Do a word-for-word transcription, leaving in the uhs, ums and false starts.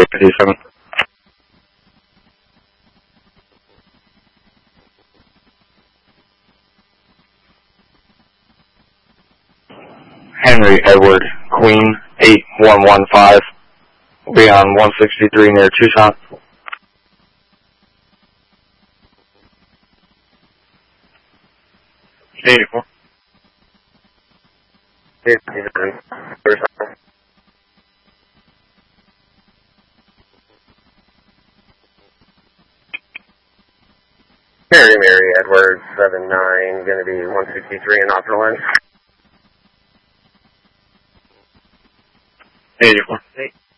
fifty-seven. Henry Edward Queen eight one one five. Will be on one sixty-three near Tucson. eighty-four. Mary Mary Edwards seven nine, going to be one sixty-three in optional lens. eighty-four.